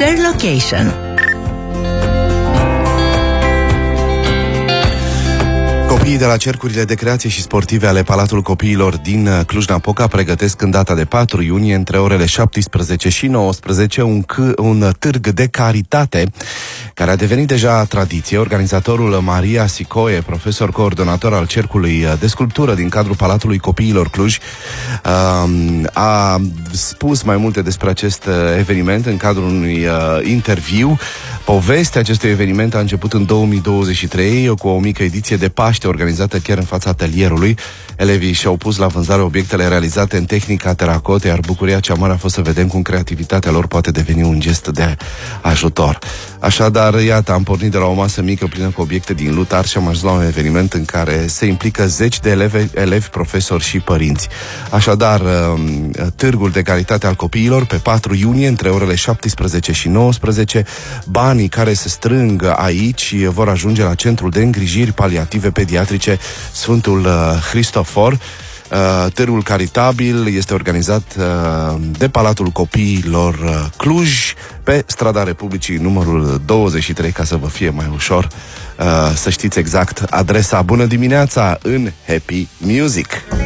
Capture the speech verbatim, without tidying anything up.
Share Location. Copiii de la cercurile de creație și sportive ale Palatul Copiilor din Cluj-Napoca pregătesc în data de patru iunie, între orele șaptesprezece și nouăsprezece, un, c- un târg de caritate, care a devenit deja tradiție. Organizatorul Maria Sicoie, profesor coordonator al Cercului de Sculptură din cadrul Palatului Copiilor Cluj, a spus mai multe despre acest eveniment în cadrul unui interviu. Povestea acestui eveniment a început în două mii douăzeci și trei cu o mică ediție de Paște organizată chiar în fața atelierului. Elevii și-au pus la vânzare obiectele realizate în tehnica teracotă, iar bucuria cea mare a fost să vedem cum creativitatea lor poate deveni un gest de ajutor. Așadar, iată, am pornit de la o masă mică plină cu obiecte din lut art și am ajuns la un eveniment în care se implică zeci de elevi, elevi, profesori și părinți. Așadar, târgul de caritate al copiilor pe patru iunie, între orele șaptesprezece și nouăsprezece, banii care se strâng aici vor ajunge la Centrul de Îngrijiri Paliative Pediatrice Sfântul Hristofor. Târgul caritabil este organizat de Palatul Copiilor Cluj, pe strada Republicii numărul douăzeci și trei, ca să vă fie mai ușor să știți exact adresa. Bună dimineața în Happy Music!